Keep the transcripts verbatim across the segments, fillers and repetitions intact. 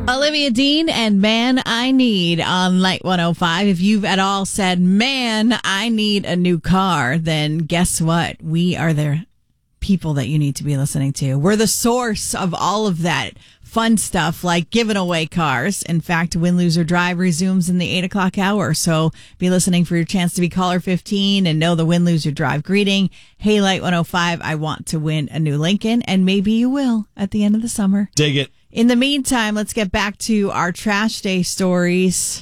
Olivia Dean and Man I Need on Light one oh five. If you've at all said, man, I need a new car, then guess what? We are the people that you need to be listening to. We're the source of all of that fun stuff like giving away cars. In fact, Win, Lose, or Drive resumes in the eight o'clock hour. So be listening for your chance to be caller fifteen and know the Win, Lose, or Drive greeting. Hey, Light one oh five, I want to win a new Lincoln. And maybe you will at the end of the summer. Dig it. In the meantime, let's get back to our trash day stories.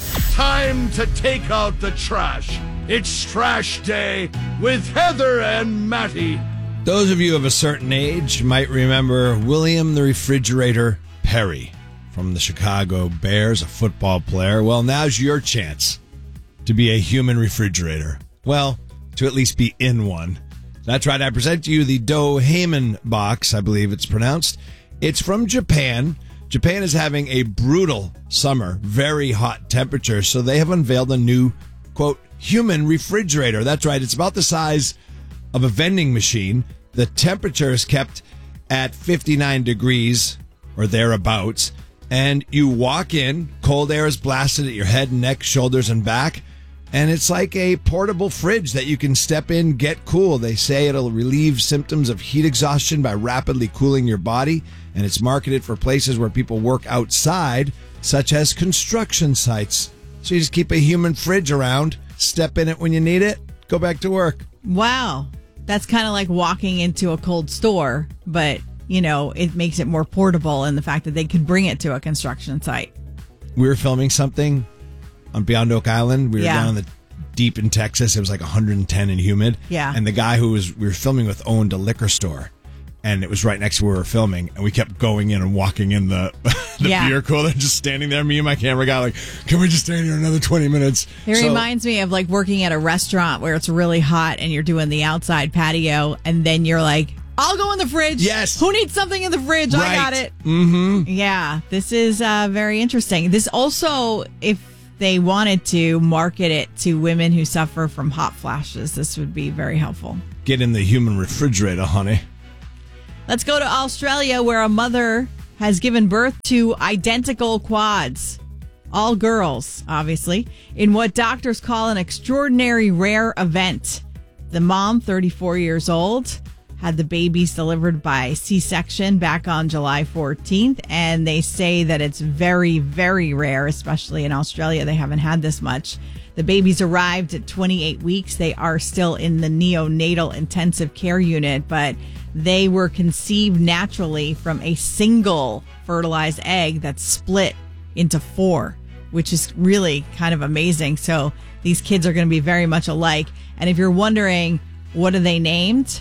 Time to take out the trash. It's Trash Day with Heather and Matty. Those of you of a certain age might remember William the Refrigerator Perry from the Chicago Bears, a football player. Well, now's your chance to be a human refrigerator. Well, to at least be in one. That's right. I present to you the Do Heyman box, I believe it's pronounced. It's from Japan. Japan is having a brutal summer, very hot temperatures, so they have unveiled a new, quote, human refrigerator. That's right. It's about the size of a vending machine. The temperature is kept at fifty-nine degrees or thereabouts, and you walk in, cold air is blasted at your head, neck, shoulders, and back, and it's like a portable fridge that you can step in, get cool. They say it'll relieve symptoms of heat exhaustion by rapidly cooling your body, and it's marketed for places where people work outside, such as construction sites. So you just keep a human fridge around, step in it when you need it, go back to work. Wow. That's kind of like walking into a cold store, but, you know, it makes it more portable in the fact that they could bring it to a construction site. We were filming something on Beyond Oak Island. We were Yeah. down in the deep in Texas. It was like one hundred ten and humid. Yeah. And the guy who was we were filming with owned a liquor store. And it was right next to where we were filming. And we kept going in and walking in the, the Yeah. beer cooler, just standing there. Me and my camera guy like, can we just stand here another twenty minutes? It So- reminds me of like working at a restaurant where it's really hot and you're doing the outside patio and then you're like, I'll go in the fridge. Yes. Who needs something in the fridge? I got Right. it. Mm-hmm. Yeah. This is uh, very interesting. This also, if they wanted to market it to women who suffer from hot flashes, this would be very helpful. Get in the human refrigerator, honey. Let's go to Australia, where a mother has given birth to identical quads. All girls, obviously, in what doctors call an extraordinary rare event. The mom, thirty-four years old, had the babies delivered by C-section back on July fourteenth, and they say that it's very, very rare, especially in Australia. They haven't had this much. The babies arrived at twenty-eight weeks. They are still in the neonatal intensive care unit, but they were conceived naturally from a single fertilized egg that's split into four, which is really kind of amazing. So these kids are going to be very much alike. And if you're wondering, what are they named?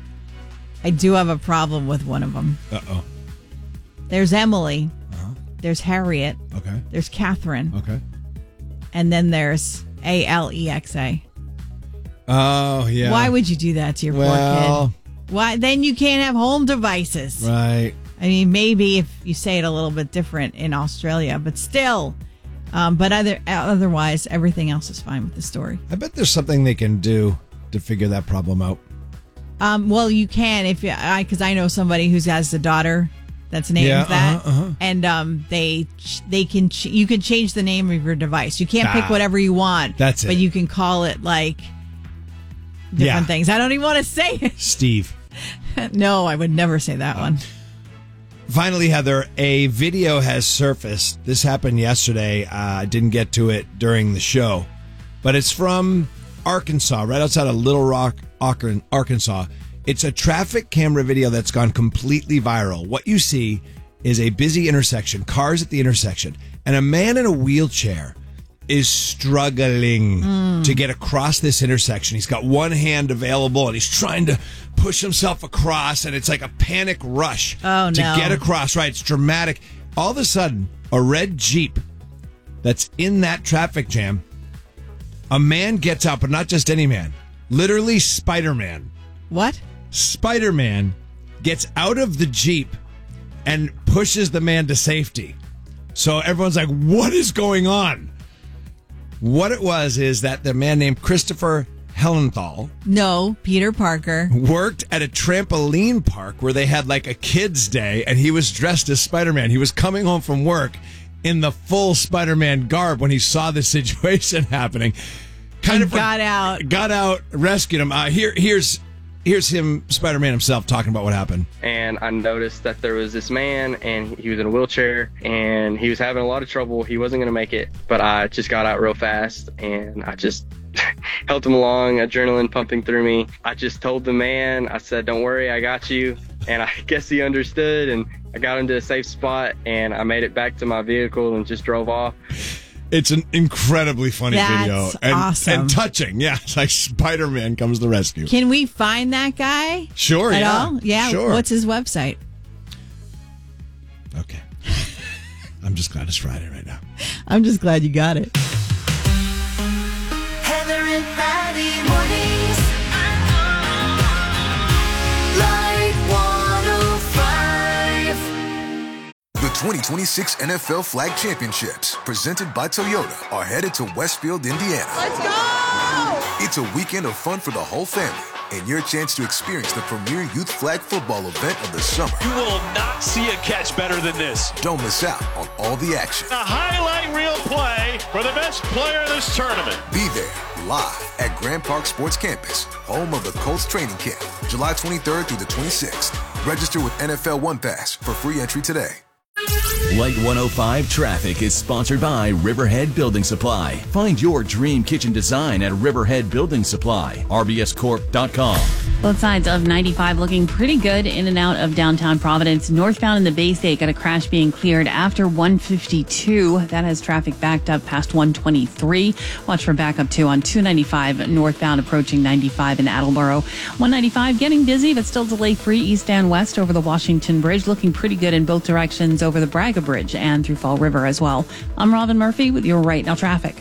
I do have a problem with one of them. Uh-oh. There's Emily. Uh-huh. There's Harriet. Okay. There's Catherine. Okay. And then there's A L E X A. Oh, yeah. Why would you do that to your Well- poor kid? Why? Then you can't have home devices. Right. I mean, maybe if you say it a little bit different in Australia, but still. Um, but other, otherwise, everything else is fine with the story. I bet there's something they can do to figure that problem out. Um, well, you can if you, I, because I know somebody who has a daughter that's named Yeah, that, uh-huh, uh-huh. and um, they they can ch- you can change the name of your device. You can't Ah, pick whatever you want. that's but it. you can call it like different Yeah. things. I don't even want to say it. Steve. No, I would never say that one. Finally, Heather, a video has surfaced. This happened yesterday. Uh, I didn't get to it during the show, but it's from Arkansas, right outside of Little Rock, Arkansas. It's a traffic camera video that's gone completely viral. What you see is a busy intersection, cars at the intersection, and a man in a wheelchair is struggling mm. to get across this intersection. He's got one hand available and he's trying to push himself across, and it's like a panic rush oh, to no. get across. Right, it's dramatic. All of a sudden, a red Jeep that's in that traffic jam, a man gets out, but not just any man, literally Spider-Man. What? Spider-Man gets out of the Jeep and pushes the man to safety. So everyone's like, what is going on? What it was is that the man named Christopher Hellenthal No, Peter Parker. worked at a trampoline park where they had like a kids' day, and he was dressed as Spider-Man. He was coming home from work in the full Spider-Man garb when he saw the situation happening. Kind And of got out. Got out, rescued him. Uh, here, here's here's him, Spider-Man himself, talking about what happened. And I noticed that there was this man, and he was in a wheelchair, and he was having a lot of trouble. He wasn't going to make it, but I just got out real fast, and I just helped him along, adrenaline pumping through me. I just told the man, I said, don't worry, I got you. And I guess he understood, and I got him to a safe spot, and I made it back to my vehicle and just drove off. It's an incredibly funny That's video. And, awesome. and touching. Yeah, it's like Spider-Man comes to the rescue. Can we find that guy? Sure, At yeah. all? Yeah. Sure. What's his website? Okay. I'm just glad it's Friday right now. I'm just glad you got it. Heather and Maddie mornings. Light one oh five. The twenty twenty-six N F L Flag Championships, presented by Toyota, are headed to Westfield, Indiana. Let's go! It's a weekend of fun for the whole family and your chance to experience the premier youth flag football event of the summer. You will not see a catch better than this. Don't miss out on all the action. A highlight reel play for the best player in this tournament. Be there live at Grand Park Sports Campus, home of the Colts training camp, July twenty-third through the twenty-sixth. Register with N F L One Pass for free entry today. Light one oh five Traffic is sponsored by Riverhead Building Supply. Find your dream kitchen design at Riverhead Building Supply, R B S corp dot com. Both sides of ninety-five looking pretty good in and out of downtown Providence. Northbound in the Bay State got a crash being cleared after one fifty-two. That has traffic backed up past one twenty-three. Watch for backup too on two ninety-five northbound approaching ninety-five in Attleboro. one ninety-five getting busy but still delay free east and west over the Washington Bridge. Looking pretty good in both directions over the Braga Bridge and through Fall River as well. I'm Robin Murphy with your Right Now traffic.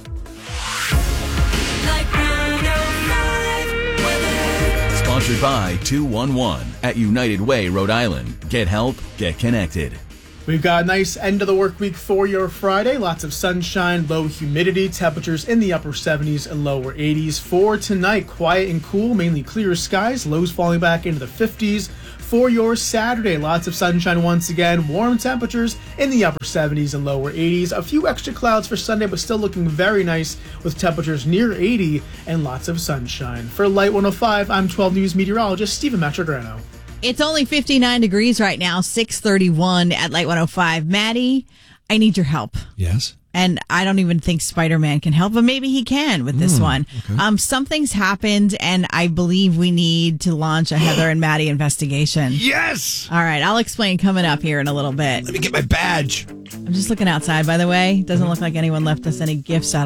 Light one oh five weather. Sponsored by two one one at United Way, Rhode Island. Get help, get connected. We've got a nice end of the work week for your Friday. Lots of sunshine, low humidity, temperatures in the upper seventies and lower eighties. For tonight, quiet and cool, mainly clear skies, lows falling back into the fifties. For your Saturday, lots of sunshine once again, warm temperatures in the upper seventies and lower eighties. A few extra clouds for Sunday, but still looking very nice with temperatures near eighty and lots of sunshine. For Light one oh five, I'm twelve News meteorologist Stephen Matrograno. It's only fifty-nine degrees right now, six thirty-one at Light one oh five. Maddie, I need your help. Yes? And I don't even think Spider-Man can help, but maybe he can with this Mm, one. okay. Um, something's happened, and I believe we need to launch a Heather and Maddie investigation. Yes! All right, I'll explain coming up here in a little bit. Let me get my badge. I'm just looking outside, by the way. Doesn't look like anyone left us any gifts out